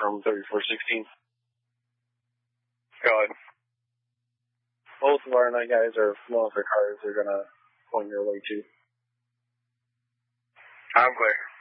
from 3416. Go ahead. Both of our night guys are flowing for cars. They're going to point your way too. I'm clear.